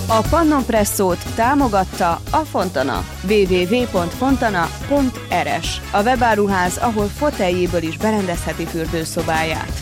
A Pannon Presszót támogatta a Fontana. www.fontana.rs, a webáruház, ahol foteljéből is berendezheti fürdőszobáját.